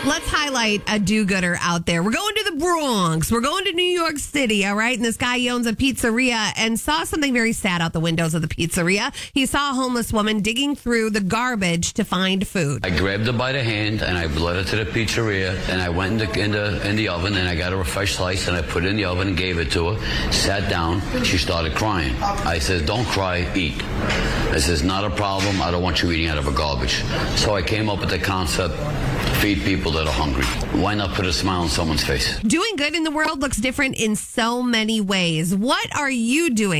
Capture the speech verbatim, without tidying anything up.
Let's highlight a do-gooder out there. We're going to the Bronx. We're going to New York City, all right? And this guy, he owns a pizzeria and saw something very sad out the windows of the pizzeria. He saw a homeless woman digging through the garbage to find food. I grabbed her by the hand and I led her to the pizzeria, and I went in the, in the, in the oven and I got her a fresh slice and I put it in the oven and gave it to her. Sat down. She started crying. I said, don't cry, eat. I says, not a problem. I don't want you eating out of a garbage. So I came up with the concept, feed people that are hungry. Why not put a smile on someone's face? Doing good in the world looks different in so many ways. What are you doing